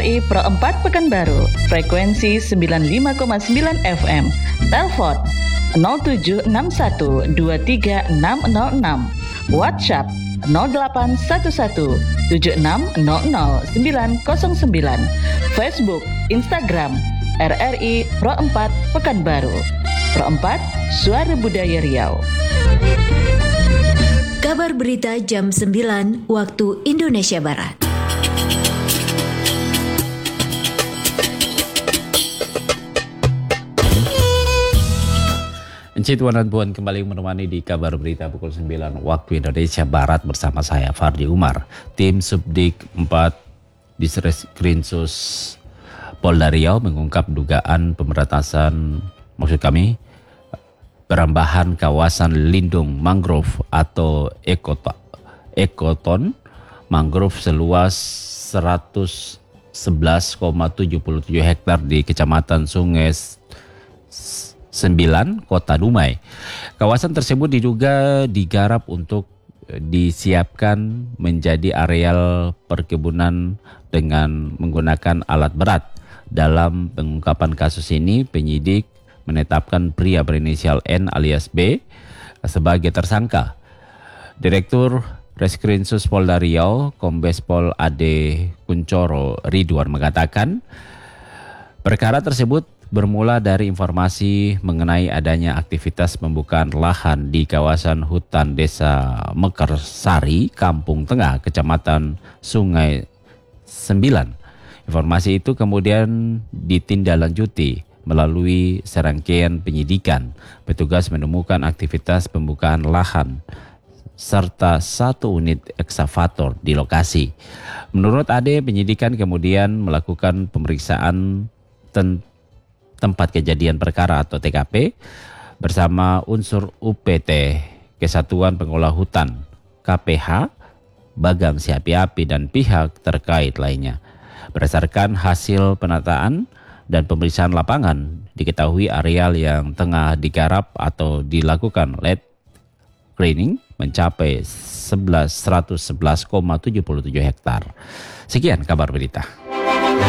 RRI Pro 4 Pekanbaru, frekuensi 95,9 FM, telepon 0761 23606, WhatsApp 0811 7600 Facebook, Instagram RRI Pro 4 Pekanbaru. Pro 4, Suara Budaya Riau. Kabar berita jam 9 waktu Indonesia Barat. Encik Tuan dan Puan kembali menemani di kabar berita pukul 9 waktu Indonesia Barat bersama saya Fardi Umar. Tim Subdik 4 Ditreskrimsus Polda Riau mengungkap dugaan perambahan kawasan lindung mangrove atau ekoton mangrove seluas 111,77 hektar di Kecamatan Sungai 9, Kota Dumai. Kawasan tersebut diduga digarap untuk disiapkan menjadi areal perkebunan dengan menggunakan alat berat. Dalam pengungkapan kasus ini, penyidik menetapkan pria berinisial N alias B sebagai tersangka. Direktur Reskrimsus Polda Riau, Kombes Pol Ade Kuncoro Ridwan mengatakan, perkara tersebut bermula dari informasi mengenai adanya aktivitas pembukaan lahan di kawasan hutan Desa Mekarsari, Kampung Tengah, Kecamatan Sungai 9. Informasi itu kemudian ditindaklanjuti melalui serangkaian penyidikan. Petugas menemukan aktivitas pembukaan lahan serta satu unit ekskavator di lokasi. Menurut Ade, penyidikan kemudian melakukan pemeriksaan tempat kejadian perkara atau TKP bersama unsur UPT, Kesatuan Pengelola Hutan, KPH, Bagam Si Api-Api dan pihak terkait lainnya. Berdasarkan hasil penataan dan pemeriksaan lapangan, diketahui areal yang tengah digarap atau dilakukan land clearing mencapai 111,77 hektar. Sekian kabar berita.